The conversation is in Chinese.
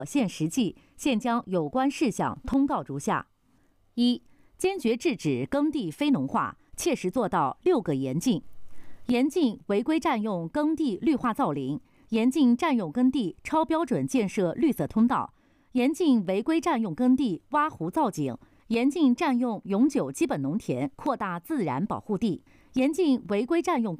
现实际，现将有关事项通告如下：一、坚决制止耕地非农化，切实做到6个严禁：严禁违规占用耕地绿化造林，严禁占用耕地超标准建设绿色通道，严禁违规占用耕地挖湖造井，严禁占用永久基本农田扩大自然保护地，严禁违规占用